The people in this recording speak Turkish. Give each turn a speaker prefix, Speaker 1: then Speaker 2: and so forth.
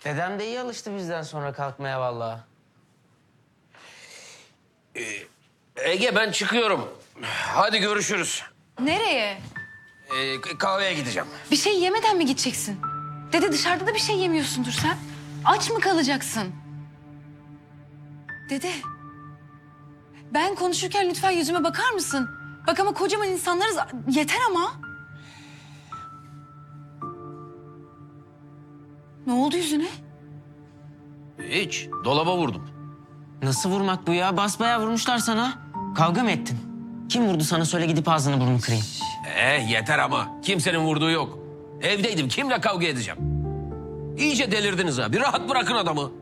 Speaker 1: Dedem de iyi alıştı bizden sonra kalkmaya vallahi.
Speaker 2: Ege ben çıkıyorum. Hadi görüşürüz.
Speaker 3: Nereye?
Speaker 2: Kahveye gideceğim.
Speaker 3: Bir şey yemeden mi gideceksin? Dede dışarıda da bir şey yemiyorsundur sen. Aç mı kalacaksın? Dede. Ben konuşurken lütfen yüzüme bakar mısın? Bak ama kocaman insanlarız. Yeter ama. Ne oldu yüzüne?
Speaker 2: Hiç. Dolaba vurdum.
Speaker 1: Nasıl vurmak bu ya? Basbayağı vurmuşlar sana. Kavga mı ettin? Kim vurdu sana? Söyle gidip ağzını burnunu kırayım.
Speaker 2: Yeter ama. Kimsenin vurduğu yok. Evdeydim. Kimle kavga edeceğim? İyice delirdiniz ha. Bir rahat bırakın adamı.